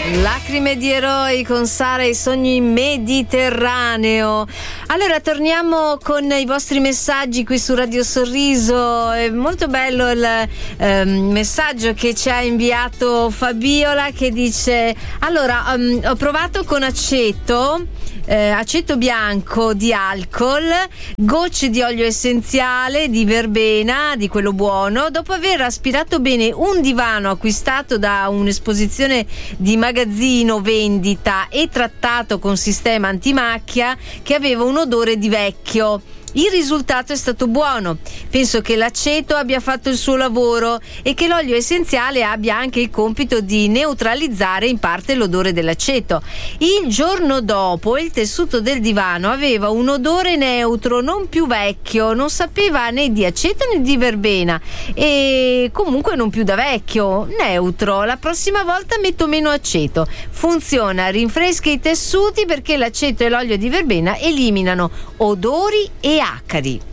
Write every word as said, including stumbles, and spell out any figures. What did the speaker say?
Lacrime di eroi con Sara e i sogni mediterraneo. Allora torniamo con i vostri messaggi qui su Radio Sorriso. È molto bello il eh, messaggio che ci ha inviato Fabiola, che dice: allora um, ho provato con aceto eh, aceto bianco di alcol, gocce di olio essenziale di verbena, di quello buono. Dopo aver aspirato bene un divano acquistato da un'esposizione di magazzino vendita e trattato con sistema antimacchia che aveva un odore di vecchio, il risultato è stato buono. Penso che l'aceto abbia fatto il suo lavoro e che l'olio essenziale abbia anche il compito di neutralizzare in parte l'odore dell'aceto. Il giorno dopo il tessuto del divano aveva un odore neutro, non più vecchio, non sapeva né di aceto né di verbena e comunque non più da vecchio, neutro. La prossima volta metto meno aceto. Funziona, rinfresca i tessuti perché l'aceto e l'olio di verbena eliminano odori e acari.